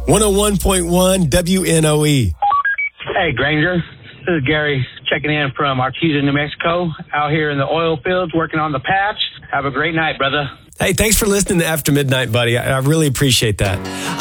101.1 WNOE. Hey, Granger. This is Gary checking in from Artesia, New Mexico, out here in the oil fields working on the patch. Have a great night, brother. Hey, thanks for listening to After Midnight, buddy. I really appreciate that.